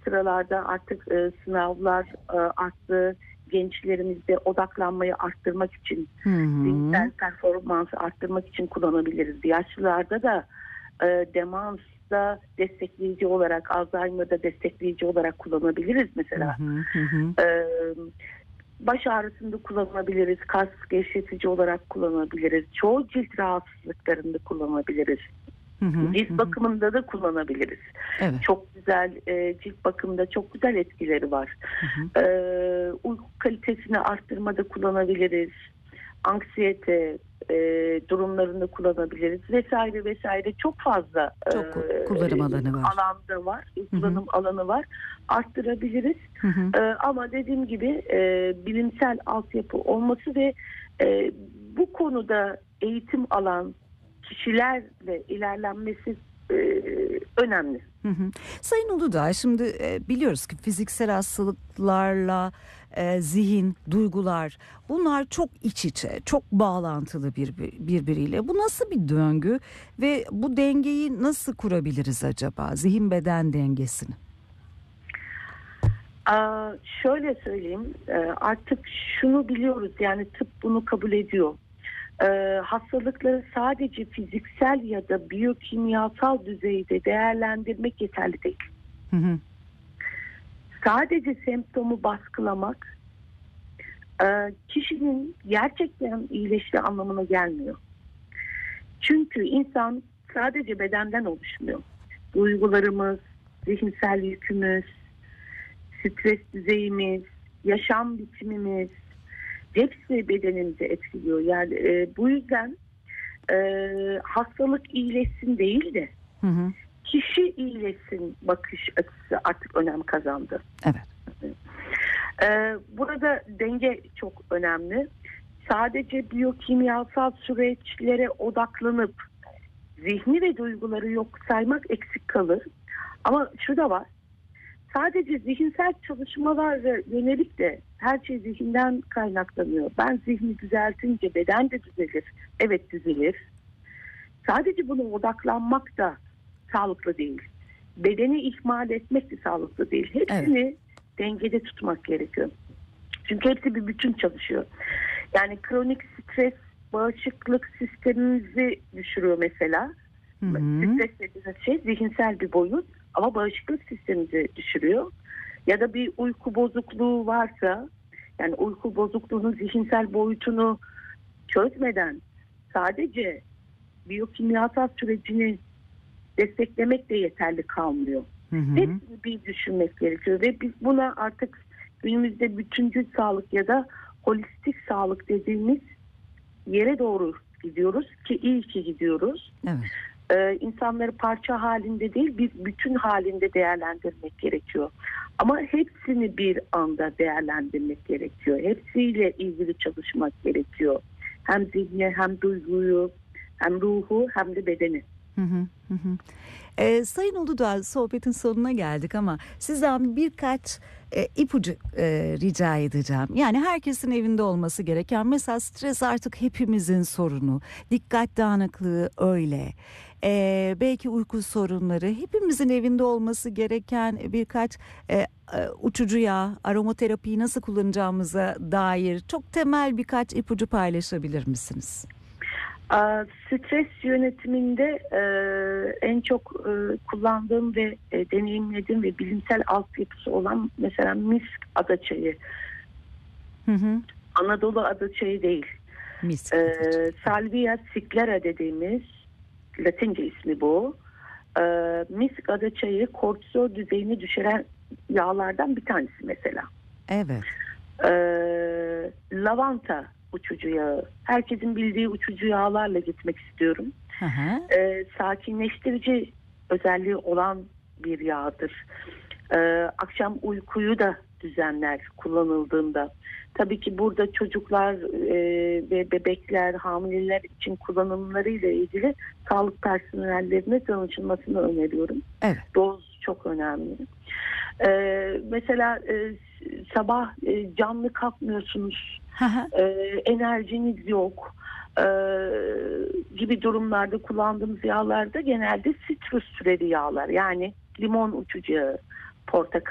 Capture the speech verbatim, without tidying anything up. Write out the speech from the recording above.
sıralarda artık e, sınavlar e, arttı. Gençlerimizde odaklanmayı arttırmak için, Hı hı. zihinsel performansı arttırmak için kullanabiliriz. Yaşlılarda da e, demansta destekleyici olarak, Alzheimer'da destekleyici olarak kullanabiliriz Hı mesela. hı. Hı hı. E, Baş ağrısında kullanabiliriz, kas gevşetici olarak kullanabiliriz. Çoğu cilt rahatsızlıklarında kullanabiliriz. Hı hı. Hı Cilt hı. bakımında da kullanabiliriz. Evet. Çok güzel e, cilt bakımında çok güzel etkileri var. Hı hı. E, uyku kalitesini arttırmada kullanabiliriz. Anksiyete e, durumlarında kullanabiliriz vesaire vesaire. Çok fazla e, Çok ku- kullanım alanı var. alanda var, Hı hı. kullanım alanı var. Arttırabiliriz. Hı hı. E, ama dediğim gibi e, bilimsel altyapı olması ve e, bu konuda eğitim alan kişilerle ilerlenmesi e, önemli. Hı hı. Sayın Uludağ, şimdi e, biliyoruz ki fiziksel hastalıklarla e, zihin, duygular, bunlar çok iç içe, çok bağlantılı bir, birbiriyle. Bu nasıl bir döngü ve bu dengeyi nasıl kurabiliriz acaba? Zihin beden dengesini. Aa, şöyle söyleyeyim, e, artık şunu biliyoruz, yani tıp bunu kabul ediyor. E, hastalıkları sadece fiziksel ya da biyokimyasal düzeyde değerlendirmek yeterli değil. Hı hı. Sadece semptomu baskılamak e, kişinin gerçekten iyileştiği anlamına gelmiyor. Çünkü insan sadece bedenden oluşmuyor. Duygularımız, zihinsel yükümüz, stres düzeyimiz, yaşam biçimimiz hepsi bedenimizi etkiliyor. Yani e, bu yüzden e, hastalık iyileşsin değil de Hı hı. kişi iyileşsin bakış açısı artık önem kazandı. Evet. E, burada denge çok önemli. Sadece biyokimyasal süreçlere odaklanıp zihni ve duyguları yok saymak eksik kalır. Ama şu da var. Sadece zihinsel çalışmalara yönelik de her şey zihinden kaynaklanıyor. Ben zihni düzeltince beden de düzelir. Evet, düzelir. Sadece buna odaklanmak da sağlıklı değil. Bedeni ihmal etmek de sağlıklı değil. Hepsini evet. dengede tutmak gerekiyor. Çünkü hepsi bir bütün çalışıyor. Yani kronik stres bağışıklık sistemimizi düşürüyor mesela. Hı hı. Stres dediğimiz şey zihinsel bir boyut ama bağışıklık sistemimizi düşürüyor. Ya da bir uyku bozukluğu varsa, yani uyku bozukluğunun zihinsel boyutunu çözmeden sadece biyokimyasal sürecini desteklemek de yeterli kalmıyor. Hı hı. Hepsini bir düşünmek gerekiyor ve biz buna artık günümüzde bütüncül sağlık ya da holistik sağlık dediğimiz yere doğru gidiyoruz ki iyi ki gidiyoruz. Evet. Ee, insanları parça halinde değil, bir bütün halinde değerlendirmek gerekiyor. Ama hepsini bir anda değerlendirmek gerekiyor. Hepsiyle ilgili çalışmak gerekiyor. Hem zihni, hem duyguyu, hem ruhu, hem de bedeni. Hı hı, hı hı. Ee, Sayın Uludağ, sohbetin sonuna geldik ama sizden birkaç e, ipucu e, rica edeceğim. Yani herkesin evinde olması gereken, mesela stres artık hepimizin sorunu, dikkat dağınıklığı öyle. Ee, belki uyku sorunları, hepimizin evinde olması gereken birkaç e, e, uçucu yağ, aromaterapiyi nasıl kullanacağımıza dair çok temel birkaç ipucu paylaşabilir misiniz? Stres yönetiminde e, en çok e, kullandığım ve e, deneyimlediğim ve bilimsel altyapısı olan mesela misk adaçayı. Hı hı. Anadolu adaçayı değil. Misk E, adaçayı. Salvia sclera dediğimiz, Latince ismi bu. E, misk adaçayı kortizol düzeyini düşüren yağlardan bir tanesi mesela. Evet. E, lavanta uçucu yağı. Herkesin bildiği uçucu yağlarla gitmek istiyorum. Hı hı. Ee, sakinleştirici özelliği olan bir yağdır. Ee, akşam uykuyu da düzenler kullanıldığında. Tabii ki burada çocuklar e, ve bebekler, hamileler için kullanımlarıyla ilgili sağlık personellerine danışılmasını öneriyorum. Evet. Doz çok önemli. Ee, mesela e, sabah e, canlı kalkmıyorsunuz, Hı hı. e, enerjiniz yok e, gibi durumlarda kullandığımız yağlarda genelde sitrus türevi yağlar, yani limon uçucu yağı, portakal